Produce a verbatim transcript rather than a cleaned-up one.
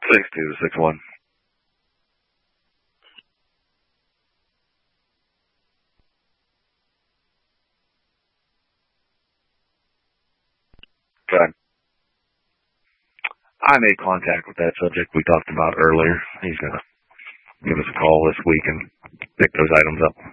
Six two six one. Okay. I made contact with that subject we talked about earlier. He's gonna give us a call this week and pick those items up.